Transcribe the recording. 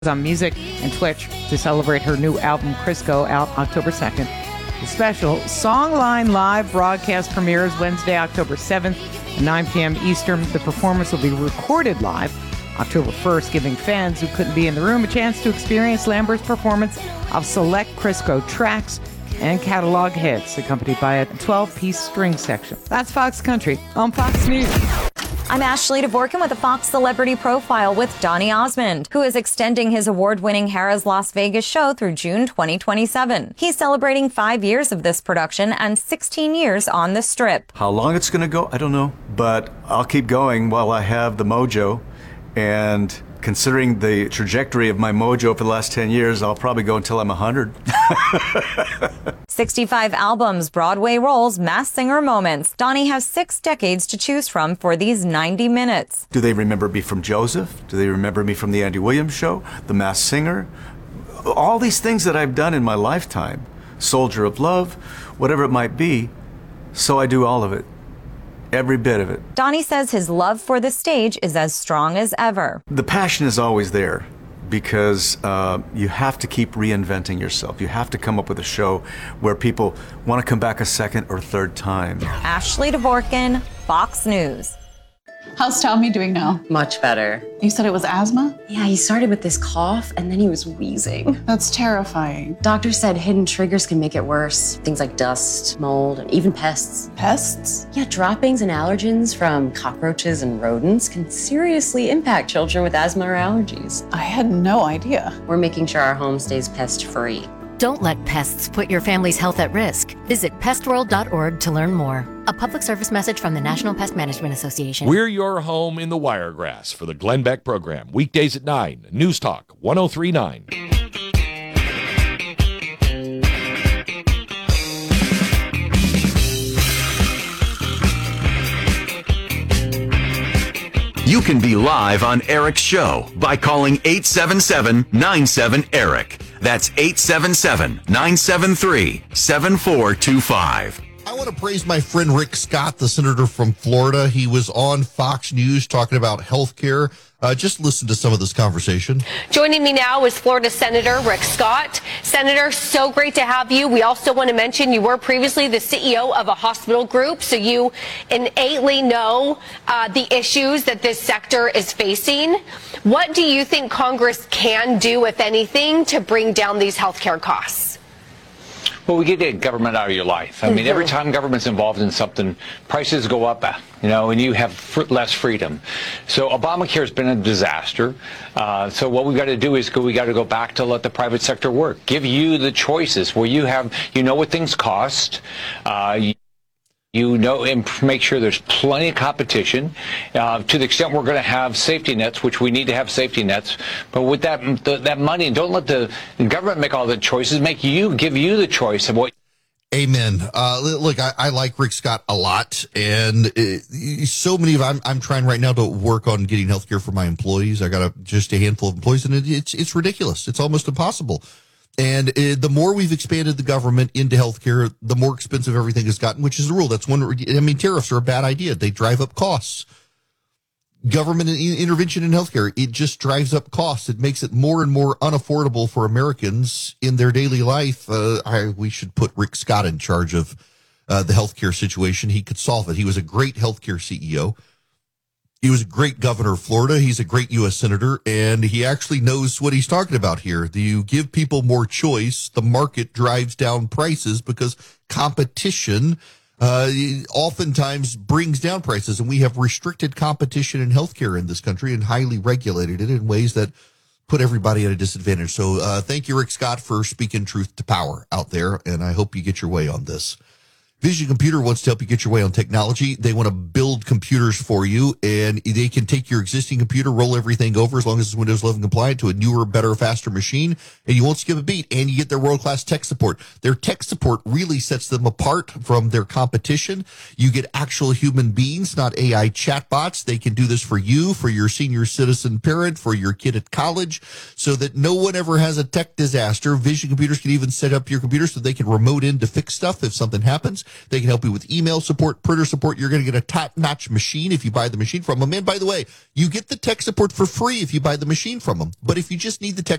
on music and Twitch to celebrate her new album, Crisco, out October 2nd. The special Songline Live broadcast premieres Wednesday, October 7th at 9 p.m. Eastern. The performance will be recorded live October 1st, giving fans who couldn't be in the room a chance to experience Lambert's performance of select Crisco tracks and catalog hits, accompanied by a 12-piece string section. That's Fox Country on Fox News. I'm Ashley Dvorkin with a Fox Celebrity Profile with Donny Osmond, who is extending his award-winning Harrah's Las Vegas show through June 2027. He's celebrating 5 years of this production and 16 years on the Strip. How long it's going to go, I don't know, but I'll keep going while I have the mojo. And considering the trajectory of my mojo for the last 10 years, I'll probably go until I'm 100. 65 albums, Broadway roles, Masked Singer moments. Donny has 6 decades to choose from for these 90 minutes. Do they remember me from Joseph? Do they remember me from the Andy Williams Show? The Masked Singer? All these things that I've done in my lifetime. Soldier of Love, whatever it might be. So I do all of it. Every bit of it. Donny says his love for the stage is as strong as ever. The passion is always there because you have to keep reinventing yourself. You have to come up with a show where people want to come back a second or third time. Ashley Dvorkin, Fox News. How's Tommy doing now? Much better. You said it was asthma? Yeah, he started with this cough and then he was wheezing. That's terrifying. Doctor said hidden triggers can make it worse. Things like dust, mold, and even pests. Pests? Yeah, droppings and allergens from cockroaches and rodents can seriously impact children with asthma or allergies. I had no idea. We're making sure our home stays pest-free. Don't let pests put your family's health at risk. Visit pestworld.org to learn more. A public service message from the National Pest Management Association. We're your home in the Wiregrass for the Glenn Beck program. Weekdays at 9. News Talk 1039. You can be live on Eric's show by calling 877-97-ERIC. That's 877-973-7425. I want to praise my friend Rick Scott, the senator from Florida. He was on Fox News talking about health care. Just listen to some of this conversation. Joining me now is Florida Senator Rick Scott. Senator, so great to have you. We also want to mention you were previously the CEO of a hospital group, so you innately know the issues that this sector is facing. What do you think Congress can do, if anything, to bring down these health care costs? Well, we get government out of your life. I mean, every time government's involved in something, prices go up, and you have less freedom. So Obamacare has been a disaster. So what we've got to do is we got to go back to let the private sector work. Give you the choices where you know what things cost. And make sure there's plenty of competition to the extent we're going to have safety nets, which we need to have safety nets. But with that money, don't let the government make all the choices. Give you the choice of what. Amen. Look, I like Rick Scott a lot, and so many of I'm trying right now to work on getting health care for my employees. I got just a handful of employees, and it's ridiculous. It's almost impossible. And the more we've expanded the government into healthcare, the more expensive everything has gotten, which is the rule. That's tariffs are a bad idea. They drive up costs. Government intervention in healthcare, it just drives up costs. It makes it more and more unaffordable for Americans in their daily life. We should put Rick Scott in charge of the healthcare situation. He could solve it. He was a great healthcare CEO. He was a great governor of Florida. He's a great U.S. senator, and he actually knows what he's talking about here. You give people more choice, the market drives down prices because competition oftentimes brings down prices, and we have restricted competition in healthcare in this country and highly regulated it in ways that put everybody at a disadvantage. So thank you, Rick Scott, for speaking truth to power out there, and I hope you get your way on this. Vision Computer wants to help you get your way on technology. They want to build computers for you, and they can take your existing computer, roll everything over as long as it's Windows 11 compliant to a newer, better, faster machine, and you won't skip a beat, and you get their world-class tech support. Their tech support really sets them apart from their competition. You get actual human beings, not AI chatbots. They can do this for you, for your senior citizen parent, for your kid at college, so that no one ever has a tech disaster. Vision Computers can even set up your computer so they can remote in to fix stuff if something happens. They can help you with email support, printer support. You're going to get a top-notch machine if you buy the machine from them. And by the way, you get the tech support for free if you buy the machine from them. But if you just need the tech